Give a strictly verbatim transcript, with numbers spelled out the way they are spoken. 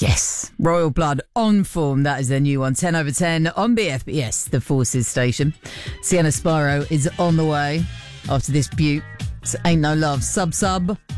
Yes, Royal Blood on form. That is their new one. ten over ten on B F B S, the Forces station. Sienna Spyro is on the way after this beaut. Ain't No Love. Sub Sub.